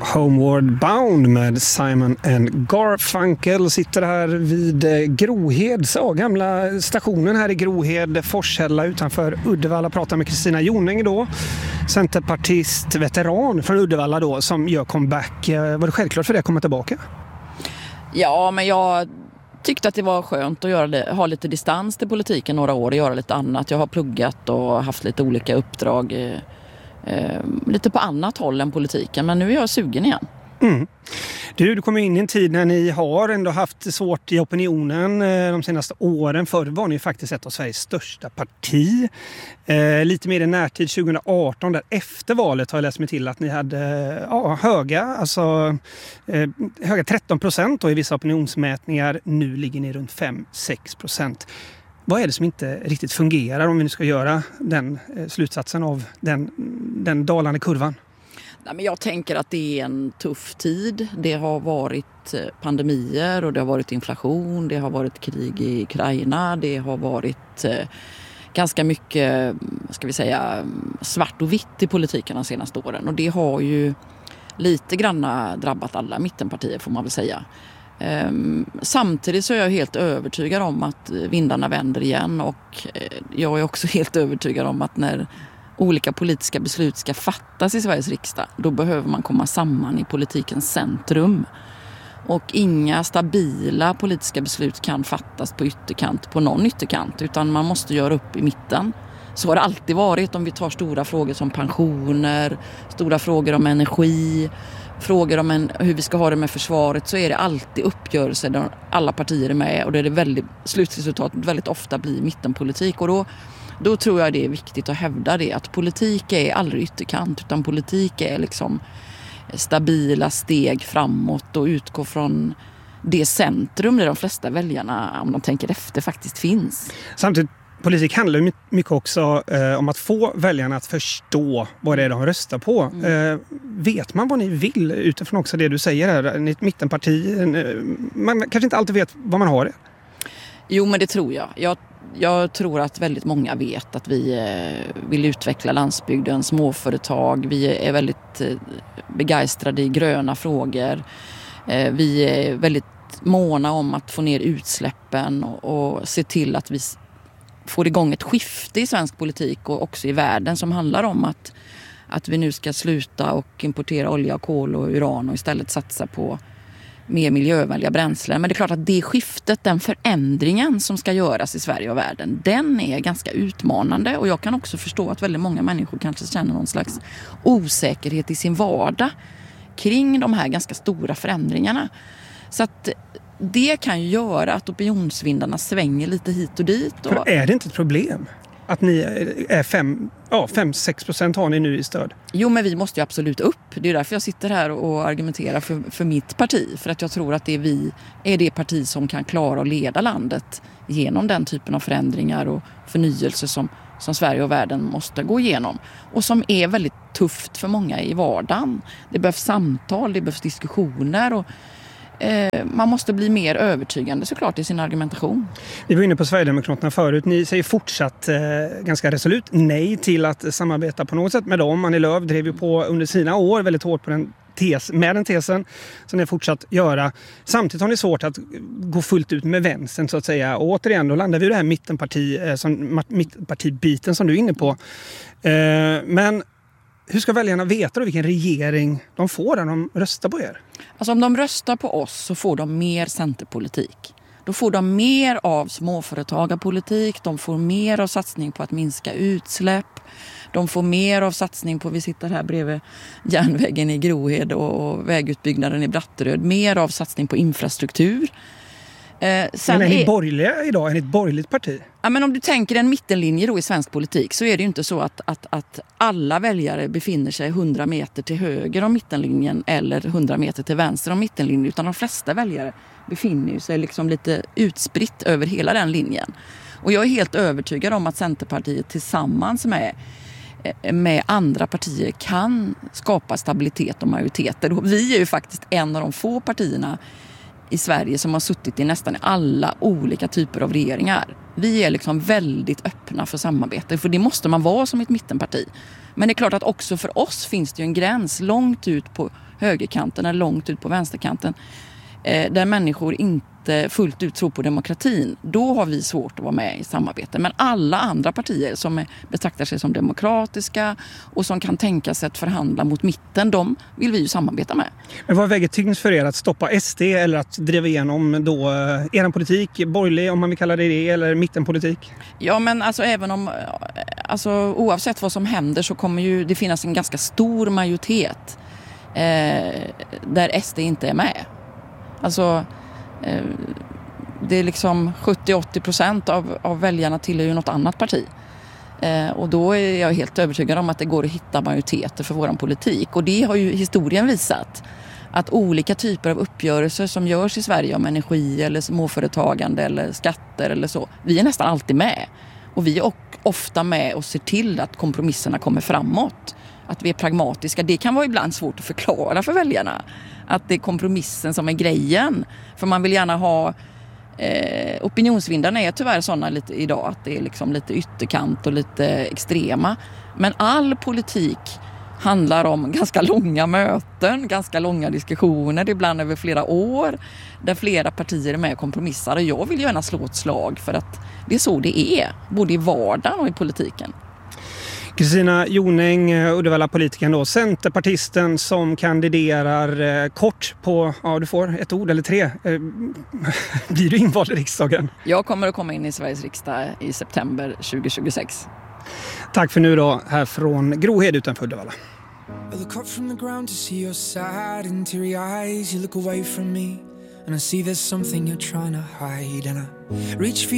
Homeward Bound med Simon and Garfunkel sitter här vid Groheds, gamla stationen här i Grohed, Forshälla utanför Uddevalla. Pratar med Kristina Jonäng då, centerpartist, veteran från Uddevalla då, som gör comeback. Var det självklart för dig att komma tillbaka? Ja, men jag tyckte att det var skönt att ha lite distans till politiken några år och göra lite annat. Jag har pluggat och haft lite olika uppdrag lite på annat håll än politiken, men nu är jag sugen igen. Mm. Du kommer in i en tid när ni har ändå haft svårt i opinionen de senaste åren. Förr var ni faktiskt ett av Sveriges största parti. Lite mer i närtid 2018, där efter valet har jag läst mig till att ni hade höga 13% och i vissa opinionsmätningar. Nu ligger ni runt 5-6%. Vad är det som inte riktigt fungerar om vi nu ska göra den slutsatsen av den dalande kurvan? Nej, men jag tänker att det är en tuff tid. Det har varit pandemier och det har varit inflation. Det har varit krig i Ukraina. Det har varit ganska mycket, ska vi säga, svart och vitt i politiken de senaste åren. Och det har ju lite grann drabbat alla mittenpartier, får man väl säga. Samtidigt så är jag helt övertygad om att vindarna vänder igen, och jag är också helt övertygad om att när olika politiska beslut ska fattas i Sveriges riksdag, då behöver man komma samman i politikens centrum. Och inga stabila politiska beslut kan fattas på någon ytterkant, utan man måste göra upp i mitten. Så har det alltid varit om vi tar stora frågor som pensioner, stora frågor om energi, frågor om hur vi ska ha det med försvaret, så är det alltid uppgörelser där alla partier är med, och det är det slutresultatet väldigt ofta blir mittenpolitik. Och då tror jag det är viktigt att hävda det, att politik är aldrig ytterkant, utan politik är liksom stabila steg framåt och utgå från det centrum där de flesta väljarna, om de tänker efter, faktiskt finns. Samtidigt, politik handlar ju mycket också om att få väljarna att förstå vad det är de röstar på. Vet man vad ni vill utifrån också det du säger här? Ni är ett mittenparti, man kanske inte alltid vet vad man har det. Jo, men det tror jag. Jag tror att väldigt många vet att vi vill utveckla landsbygden, småföretag. Vi är väldigt begeistrade i gröna frågor. Vi är väldigt måna om att få ner utsläppen och se till att vi får igång ett skifte i svensk politik och också i världen, som handlar om att vi nu ska sluta och importera olja, kol och uran och istället satsa på mer miljövänliga bränslen. Men det är klart att det skiftet, den förändringen som ska göras i Sverige och världen, den är ganska utmanande, och jag kan också förstå att väldigt många människor kanske känner någon slags osäkerhet i sin vardag kring de här ganska stora förändringarna. Så att det kan ju göra att opinionsvindarna svänger lite hit och dit. För är det inte ett problem att ni är 5-6% har ni nu i stöd? Jo, men vi måste ju absolut upp. Det är därför jag sitter här och argumenterar för mitt parti. För att jag tror att vi är det parti som kan klara att leda landet genom den typen av förändringar och förnyelse som Sverige och världen måste gå igenom. Och som är väldigt tufft för många i vardagen. Det behövs samtal, det behövs diskussioner, och man måste bli mer övertygande såklart i sin argumentation. Vi var inne på Sverigedemokraterna förut. Ni säger fortsatt ganska resolut nej till att samarbeta på något sätt med dem. Annie Lööf drev ju på under sina år väldigt hårt på den tesen som ni fortsatt göra. Samtidigt har ni svårt att gå fullt ut med vänstern, så att säga. Och återigen, då landar vi i det här mittenpartibiten som du är inne på. Men hur ska väljarna veta då vilken regering de får när de röstar på er? Alltså om de röstar på oss så får de mer centerpolitik. Då får de mer av småföretagarpolitik, de får mer av satsning på att minska utsläpp, de får mer av satsning på, vi sitter här bredvid järnvägen i Grohed och vägutbyggnaden i Bratteröd, mer av satsning på infrastruktur. Men är ni borgerliga idag? Är ni ett borgerligt parti? Ja, men om du tänker en mittenlinje då i svensk politik, så är det ju inte så att alla väljare befinner sig 100 meter till höger om mittenlinjen eller 100 meter till vänster om mittenlinjen, utan de flesta väljare befinner sig liksom lite utspritt över hela den linjen. Och jag är helt övertygad om att Centerpartiet tillsammans med andra partier kan skapa stabilitet och majoriteter. Och vi är ju faktiskt en av de få partierna i Sverige som har suttit i nästan alla olika typer av regeringar. Vi är liksom väldigt öppna för samarbete, för det måste man vara som ett mittenparti. Men det är klart att också för oss finns det ju en gräns långt ut på högerkanten eller långt ut på vänsterkanten där människor inte fullt ut tror på demokratin. Då har vi svårt att vara med i samarbete. Men alla andra partier som betraktar sig som demokratiska och som kan tänka sig att förhandla mot mitten, de vill vi ju samarbeta med. Men vad väger tyngst för er, att stoppa SD eller att driva igenom då er politik, borgerlig om man vill kalla det, eller mittenpolitik? Ja, men alltså även om, alltså oavsett vad som händer så kommer ju det finnas en ganska stor majoritet där SD inte är med. Alltså det är liksom 70-80% av väljarna tillhör ju något annat parti. Och då är jag helt övertygad om att det går att hitta majoriteter för våran politik. Och det har ju historien visat. Att olika typer av uppgörelser som görs i Sverige om energi eller småföretagande eller skatter eller så. Vi är nästan alltid med. Och vi är ofta med och ser till att kompromisserna kommer framåt. Att vi är pragmatiska. Det kan vara ibland svårt att förklara för väljarna. Att det är kompromissen som är grejen. För man vill gärna ha... opinionsvindarna är tyvärr sådana lite idag att det är liksom lite ytterkant och lite extrema. Men all politik handlar om ganska långa möten, ganska långa diskussioner, ibland över flera år, där flera partier är med och kompromissar. Och jag vill gärna slå ett slag för att det är så det är, både i vardagen och i politiken. Kristina Jonäng, Uddevalla-politikern då, centerpartisten som kandiderar kort på, ja du får ett ord eller 3. Blir du invald i riksdagen? Jag kommer att komma in i Sveriges riksdag i september 2026. Tack för nu då, här från Grohed utanför Uddevalla. I look up from the ground to see your sad and teary eyes. You look away from me and I see there's something you're trying to hide. And I reach for